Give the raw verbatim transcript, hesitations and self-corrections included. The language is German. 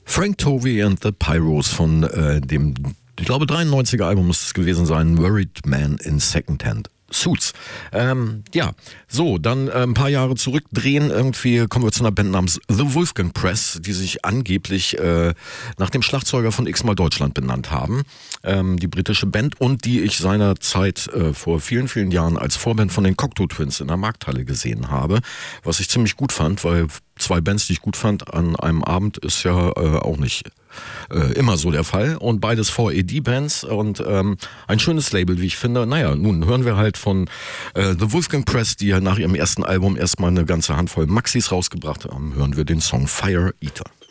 Frank Tovey and the Pyros von äh, dem, ich glaube, dreiundneunziger Album muss es gewesen sein, Worried Man in Secondhand Suits. Ähm, ja, so, dann äh, ein paar Jahre zurückdrehen. Irgendwie kommen wir zu einer Band namens The Wolfgang Press, die sich angeblich äh, nach dem Schlagzeuger von X-Mal Deutschland benannt haben. Ähm, die britische Band und die ich seinerzeit äh, vor vielen, vielen Jahren als Vorband von den Cocteau Twins in der Markthalle gesehen habe. Was ich ziemlich gut fand, weil zwei Bands, die ich gut fand an einem Abend, ist ja äh, auch nicht äh, immer so der Fall. Und beides V E D-Bands und ähm, ein schönes Label, wie ich finde. Naja, nun hören wir halt von äh, The Wolfgang Press, die ja nach ihrem ersten Album erstmal eine ganze Handvoll Maxis rausgebracht haben, hören wir den Song Fire Eater.